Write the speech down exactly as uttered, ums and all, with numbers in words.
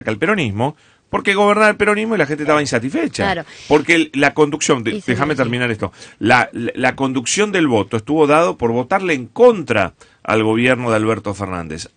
al peronismo, porque gobernaba el peronismo y la gente estaba insatisfecha. Claro. Porque el- la conducción, de- Y sí, déjame sí. terminar esto, la, la, la conducción del voto estuvo dado por votarle en contra al gobierno de Alberto Fernández.